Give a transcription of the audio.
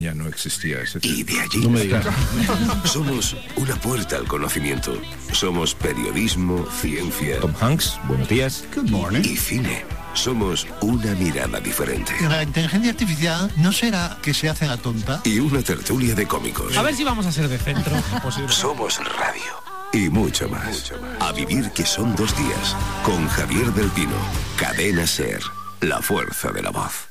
Ya no existía ese. Y de allí No me digas. somos una puerta al conocimiento. Somos periodismo, ciencia. Tom Hanks, buenos días. Good morning. Y cine. Somos una mirada diferente. La inteligencia artificial no será que se hace la tonta. Y una tertulia de cómicos. A ver si vamos a ser de centro. Somos radio. Y mucho más. A vivir que son 2 días. Con Javier del Pino. Cadena Ser. La fuerza de la voz.